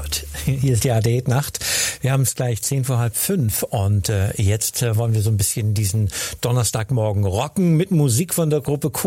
Nacht. Hier ist die ARD Nacht. Wir haben es gleich 5:10 und jetzt wollen wir so ein bisschen diesen Donnerstagmorgen rocken mit Musik von der Gruppe